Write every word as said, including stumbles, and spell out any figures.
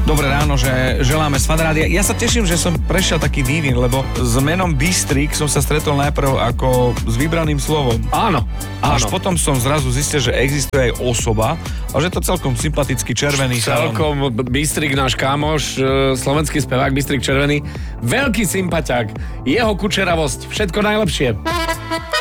Dobré ráno, že želáme z Fanrádia. Ja sa teším, že som prešiel taký Dídin, lebo s menom Bystrik som sa stretol najprv ako s vybraným slovom. Áno, áno. Až potom som zrazu zistil, že existuje aj osoba a že to celkom sympatický červený chalan. Celkom Bystrik, náš kámoš, slovenský spevák Bystrik Červený. Veľký sympatiák. Jeho kučeravosť. Všetko najlepšie.